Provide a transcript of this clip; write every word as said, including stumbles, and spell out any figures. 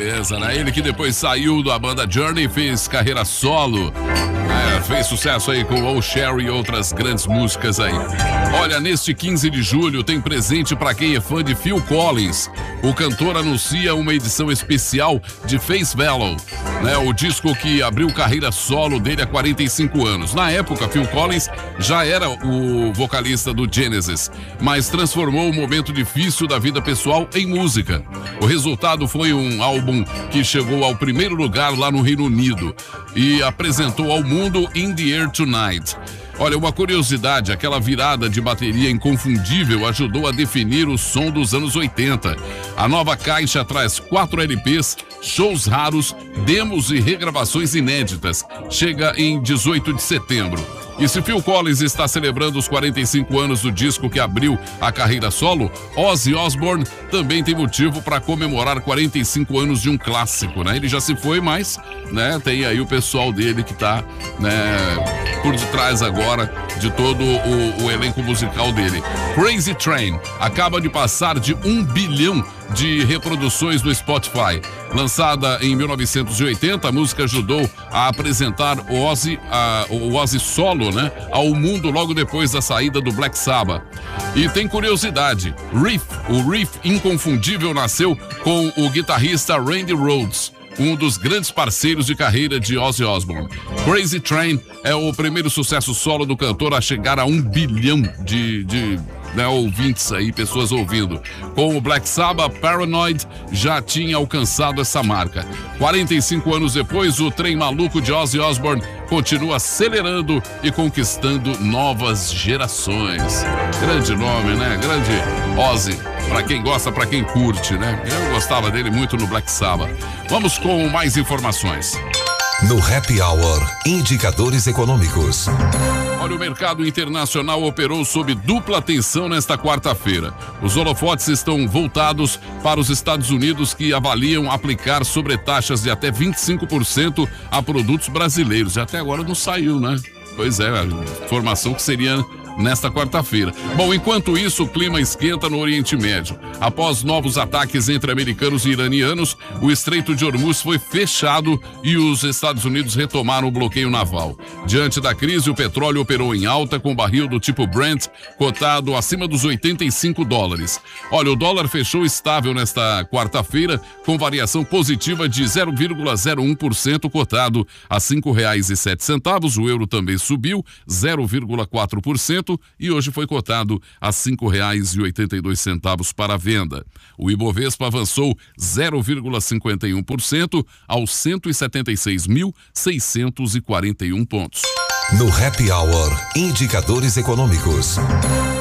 beleza, né? Ele que depois saiu da banda Journey, fez carreira solo, é, fez sucesso aí com Oh Sherry e outras grandes músicas aí. Olha, neste quinze de julho tem presente para quem é fã de Phil Collins. O cantor anuncia uma edição especial de Face Value, né? O disco que abriu carreira solo dele há quarenta e cinco anos. Na época, Phil Collins já era o vocalista do Genesis, mas transformou o momento difícil da vida pessoal em música. O resultado foi um álbum que chegou ao primeiro lugar lá no Reino Unido e apresentou ao mundo In the Air Tonight. Olha, uma curiosidade, aquela virada de bateria inconfundível ajudou a definir o som dos anos oitenta. A nova caixa traz quatro L Ps, shows raros, demos e regravações inéditas. Chega em dezoito de setembro. E se Phil Collins está celebrando os quarenta e cinco anos do disco que abriu a carreira solo, Ozzy Osbourne também tem motivo para comemorar quarenta e cinco anos de um clássico, né? Ele já se foi, mas, né, tem aí o pessoal dele que tá, né, por detrás agora de todo o, o elenco musical dele. Crazy Train acaba de passar de um bilhão de reproduções no Spotify. Lançada em mil novecentos e oitenta, a música ajudou a apresentar o Ozzy, a, o Ozzy solo, né, ao mundo logo depois da saída do Black Sabbath. E tem curiosidade, riff, o riff inconfundível nasceu com o guitarrista Randy Rhoads, um dos grandes parceiros de carreira de Ozzy Osbourne. Crazy Train é o primeiro sucesso solo do cantor a chegar a um bilhão de, de né, ouvintes aí, pessoas ouvindo. Com o Black Sabbath, Paranoid já tinha alcançado essa marca. quarenta e cinco anos depois, o trem maluco de Ozzy Osbourne continua acelerando e conquistando novas gerações. Grande nome, né? Grande Ozzy. Pra quem gosta, pra quem curte, né? Eu gostava dele muito no Black Sabbath. Vamos com mais informações. No Happy Hour, indicadores econômicos. Olha, o mercado internacional operou sob dupla tensão nesta quarta-feira. Os holofotes estão voltados para os Estados Unidos, que avaliam aplicar sobretaxas de até vinte e cinco por cento a produtos brasileiros. E até agora não saiu, né? Pois é, a informação que seria nesta quarta-feira. Bom, enquanto isso, o clima esquenta no Oriente Médio. Após novos ataques entre americanos e iranianos, o Estreito de Hormuz foi fechado e os Estados Unidos retomaram o bloqueio naval. Diante da crise, o petróleo operou em alta, com barril do tipo Brent cotado acima dos oitenta e cinco dólares. Olha, o dólar fechou estável nesta quarta-feira, com variação positiva de zero vírgula zero um por cento, cotado a cinco reais e sete centavos. O euro também subiu zero vírgula quatro por cento e hoje foi cotado a cinco reais e oitenta e dois centavos para a venda. O Ibovespa avançou zero vírgula cinquenta e um por cento aos cento e setenta e seis mil seiscentos e quarenta e um pontos. No Happy Hour, indicadores econômicos.